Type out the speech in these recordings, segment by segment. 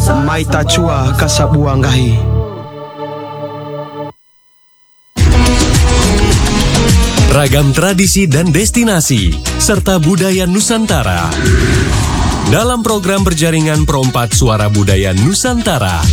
Mai tachua kasabuanggahi. Ragam tradisi dan destinasi, serta budaya Nusantara. Dalam program berjaringan Perompat Suara Budaya Nusantara.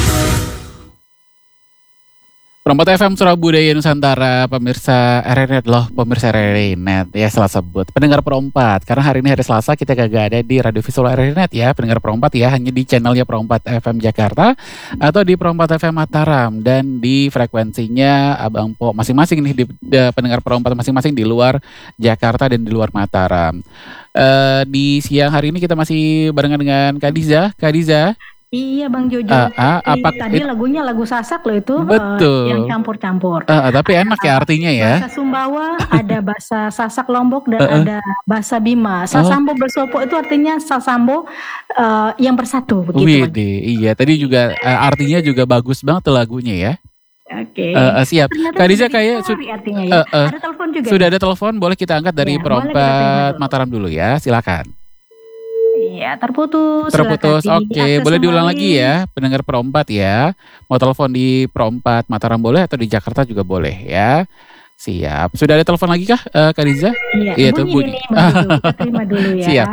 Perompat FM Suara Budaya Nusantara, pemirsa RRNet loh, pemirsa RRNet ya salah sebut. Pendengar Perompat, karena hari ini hari Selasa kita gak ada di radio visual RRNet ya, pendengar Perompat ya, hanya di channelnya Perompat FM Jakarta atau di Perompat FM Mataram dan di frekuensinya Abang Po masing-masing nih di pendengar Perompat masing-masing di luar Jakarta dan di luar Mataram. Di siang hari ini kita masih barengan dengan Kak Diza. Iya Bang Jojo. Tadi lagunya lagu Sasak loh itu. Betul. Yang campur-campur. Tapi enak ya artinya ya. Bahasa Sumbawa, ada bahasa Sasak Lombok dan ada bahasa Bima. Sasambo bersopo itu artinya Sasambo yang bersatu begitu. Iya tadi juga artinya juga bagus banget tuh lagunya ya. Oke. Siap. Kak Diza kayak artinya ya. Ada telepon juga. Sudah ada telepon, boleh kita angkat dari Perompat Mataram dulu ya. Silakan. Iya, terputus. Oke. Boleh diulang lagi ya, pendengar Perompat ya. Mau telepon di Perompat Mataram boleh atau di Jakarta juga boleh ya. Siap. Sudah ada telepon lagi kah, Kak Diza? Iya, itu bunyi. Kita terima dulu ya. Siap.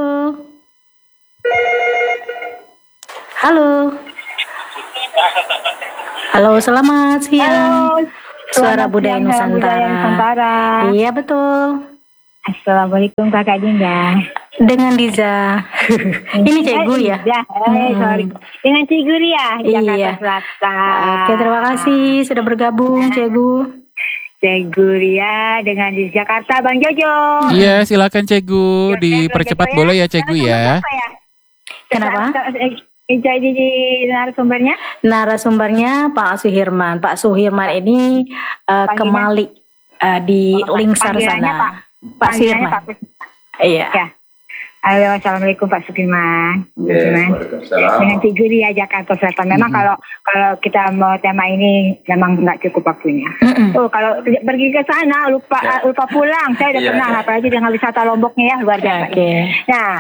Halo, selamat siang. Suara Budaya Nusantara. Iya, betul. Assalamualaikum Kakak Dinda. Dengan Diza. Ini Cegu ya? Sorry. Dengan Cegu ya, Jakarta Selatan. Oke, terima kasih sudah bergabung Cegu. Cegu ya dengan di Jakarta Bang Jojo. Iya, silakan Cegu, dipercepat boleh ya Cegu ya. Kenapa? Jadi narasumbernya? Narasumbernya Pak Suhirman. Pak Suhirman ini kemali di Lingsar sana. Pak Suhirman. Iya. Ya. Halo, assalamualaikum Pak Suhirman. Dengan Cegu ya Jakarta Selatan. Memang kalau kita mau tema ini memang nggak cukup waktunya. Kalau pergi ke sana lupa pulang. Saya udah pernah, apalagi dengan wisata Lomboknya ya luar biasa. Nah,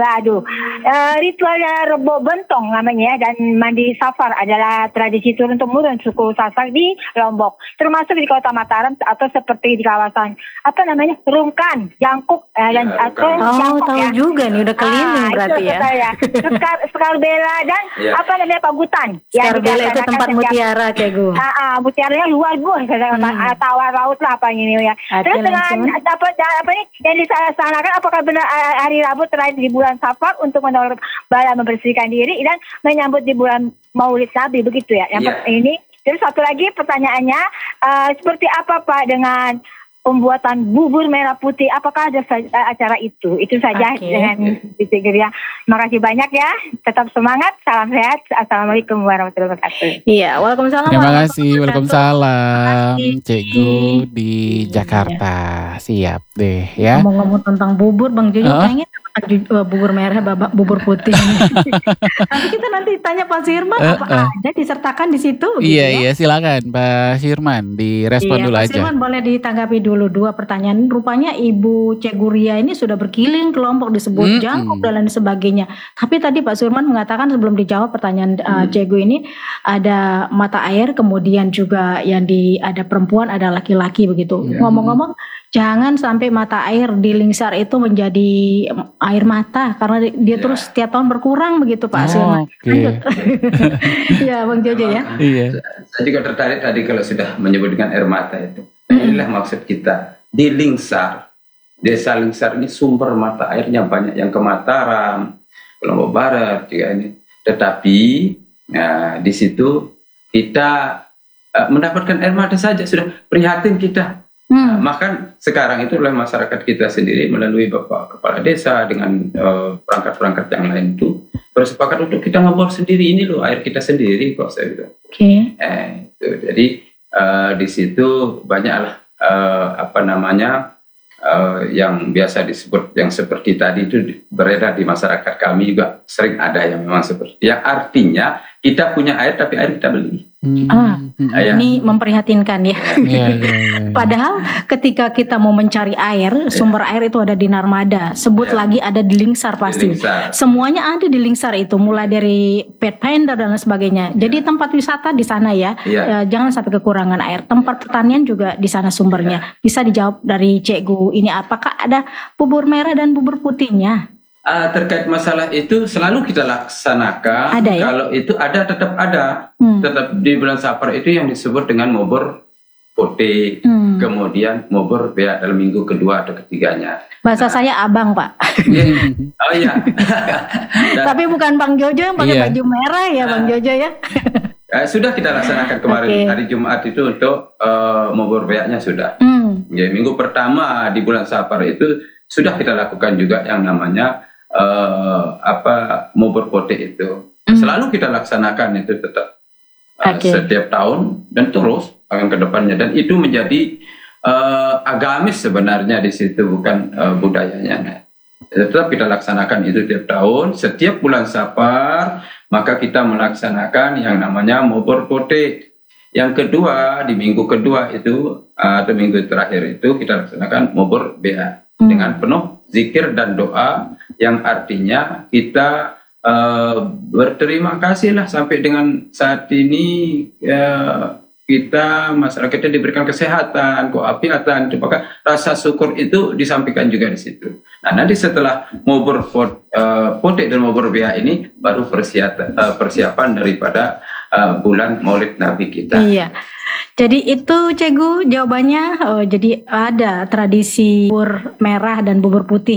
ritual Rebo Bentong namanya ya, dan mandi safar adalah tradisi turun temurun suku Sasak di Lombok, termasuk di Kota Mataram atau seperti di kawasan Rungkan, Jangkuk dan atau Jangkok tahu ya. Juga nih udah keliling berarti ya. Skarbela dan Pagutan. Skarbela itu tempat mutiara Cegu. Mutiaranya luar biasa, tawar laut lah apa ini ya. Terus dengan apa nih yang dilaksanakan, apakah benar hari Rabu terakhir di bulan Safar untuk menolak bala, membersihkan diri dan menyambut di bulan Maulid Nabi begitu ya. Yang ini. Terus satu lagi pertanyaannya, seperti apa Pak dengan pembuatan bubur merah putih, apakah ada acara itu? Itu saja dengan Cegu. Makasih banyak ya, tetap semangat, salam sehat, assalamualaikum warahmatullahi wabarakatuh. Iya, waalaikumsalam. Terima kasih, waalaikumsalam. Cegu di Jakarta, siap deh ya. Ngomong-ngomong tentang bubur, Bang Jojo kayaknya bubur merah, bubur putih. Nanti kita tanya Pak Suhirman apa ada disertakan di situ. Iya, silakan Pak Suhirman direspon dulu aja. Pak Suhirman boleh ditanggapi dulu 2 pertanyaan. Rupanya Ibu Ceguria ini sudah berkeliling kelompok disebut Jangkuk dan lain sebagainya. Tapi tadi Pak Suhirman mengatakan sebelum dijawab pertanyaan Cegu ini ada mata air, kemudian juga yang ada perempuan, ada laki-laki begitu. Ngomong-ngomong, jangan sampai mata air di Lingsar itu menjadi air mata karena dia terus setiap tahun berkurang begitu Pak Suhirman. Iya Bang Jojo ya. Iya. Saya juga tertarik tadi kalau sudah menyebut dengan air mata itu. Inilah maksud kita di Lingsar. Desa Lingsar ini sumber mata airnya banyak yang ke Mataram, Lombok Barat juga ini. Tetapi di situ kita mendapatkan air mata saja sudah prihatin kita. Maka sekarang itu oleh masyarakat kita sendiri melalui Bapak Kepala Desa dengan perangkat-perangkat yang lain itu bersepakat untuk kita ngebor sendiri, ini loh air kita sendiri kok saya bilang. Jadi di situ banyaklah yang biasa disebut yang seperti tadi itu beredar di masyarakat kami juga sering ada yang memang seperti yang artinya kita punya air tapi air kita beli. Ini memprihatinkan ya. Padahal ketika kita mau mencari air, sumber air itu ada di Narmada. Sebut lagi ada di Lingsar pasti. Semuanya ada di Lingsar itu, mulai dari Pathfinder dan lain sebagainya. Jadi tempat wisata di sana ya. Jangan sampai kekurangan air. Tempat pertanian juga di sana sumbernya. Bisa dijawab dari Cikgu ini, apakah ada bubur merah dan bubur putihnya? Terkait masalah itu selalu kita laksanakan. Ada ya? Kalau itu ada, tetap ada. Tetap di bulan Safar itu yang disebut dengan mubur putih, kemudian mubur bea dalam minggu kedua atau ketiganya. Bahasa saya abang, Pak. Oh iya. Tapi bukan Bang Jojo yang pakai baju merah ya, Bang Jojo ya. Sudah kita laksanakan kemarin hari Jumat itu untuk mubur beanya sudah. Ya, minggu pertama di bulan Safar itu sudah kita lakukan juga yang namanya mubur putih itu. Selalu kita laksanakan itu tetap setiap tahun dan terus akan ke depannya, dan itu menjadi agamis sebenarnya di situ, bukan budayanya. Tetap kita laksanakan itu tiap tahun, setiap bulan Safar maka kita melaksanakan yang namanya mubur putih. Yang kedua, di minggu kedua itu atau minggu terakhir itu kita laksanakan mubur bea dengan penuh zikir dan doa, yang artinya kita berterima kasih lah sampai dengan saat ini masyarakat kita diberikan kesehatan, keafiatan, maka rasa syukur itu disampaikan juga di situ. Nah, nanti setelah mubur putih dan mubur bea ini baru persiapan daripada bulan Maulid Nabi kita. Iya. Jadi itu Cikgu jawabannya. Jadi ada tradisi bubur merah dan bubur putih